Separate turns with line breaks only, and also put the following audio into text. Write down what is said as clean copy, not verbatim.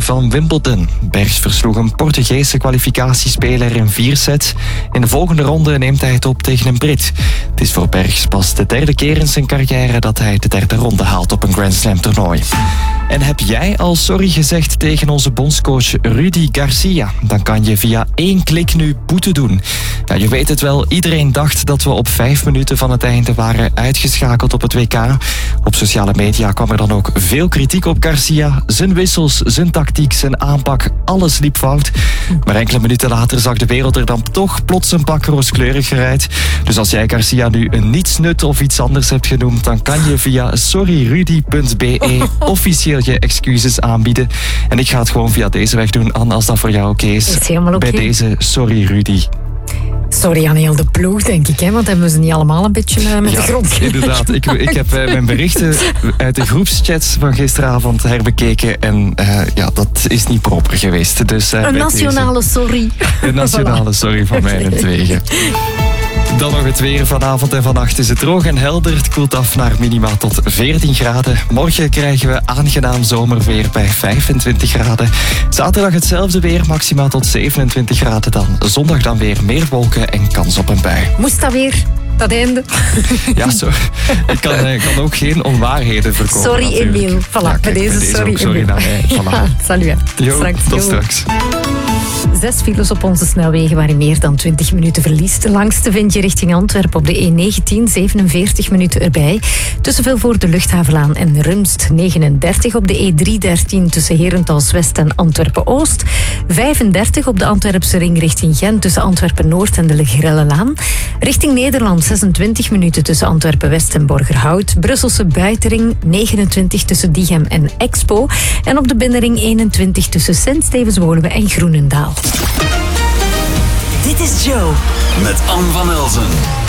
van Wimbledon. Bergs versloeg een Portugese kwalificatiespeler in 4 sets. In de volgende ronde neemt hij het op tegen een Brit. Het is voor Bergs pas de 3e keer in zijn carrière dat hij de 3e ronde haalt op een Grand Slam toernooi. En heb jij al sorry gezegd tegen onze bondscoach Rudi Garcia? Dan kan je via 1 klik nu boete doen. Ja, je weet het wel, iedereen dacht dat we op 5 minuten van het einde waren uitgeschakeld op het WK. Op sociale media kwam er dan ook veel kritiek op Garcia. Zijn wissels, zijn tactiek, zijn aanpak, alles liep fout. Maar enkele minuten later zag de wereld er dan toch plots een pak rooskleuriger uit. Dus als jij Garcia nu een nietsnut of iets anders hebt genoemd, dan kan je via sorryrudy.be officieel je excuses aanbieden. En ik ga het gewoon via deze weg doen, Anne, als dat voor jou oké is.
Is helemaal oké.
Bij deze, sorry Rudy.
Sorry aan heel de ploeg, denk ik, hè? Want hebben we ze niet allemaal een beetje met de grond gemaakt.
Inderdaad. Ik heb mijn berichten uit de groepschats van gisteravond herbekeken en dat is niet proper geweest. Dus,
een nationale sorry.
Een nationale sorry van mijnentwege. Dan nog het weer. Vanavond en vannacht is het droog en helder. Het koelt af naar minima tot 14 graden. Morgen krijgen we aangenaam zomerweer bij 25 graden. Zaterdag hetzelfde weer, maxima tot 27 graden dan. Zondag dan weer meer wolken en kans op een bui.
Moest dat weer? Dat einde?
Ja, sorry. Ik kan ook geen onwaarheden verkopen.
Sorry,
natuurlijk.
Emiel. Voilà, bij deze sorry,
sorry naar mij. Voilà.
Ja, salut.
Tot straks.
6 files op onze snelwegen waarin meer dan 20 minuten verlies. De langste vind je richting Antwerpen op de E19, 47 minuten erbij. Tussen Vilvoorde de Luchthavenlaan en Rumst 39. Op de E313 tussen Herentals-West en Antwerpen-Oost. 35 op de Antwerpse ring richting Gent tussen Antwerpen-Noord en de Legrellelaan. Richting Nederland 26 minuten tussen Antwerpen-West en Borgerhout. Brusselse buitenring 29 tussen Diegem en Expo. En op de binnenring 21 tussen Sint-Stevens-Woluwe en Groenendaal.
Dit is Joe. Met Anne van Elzen.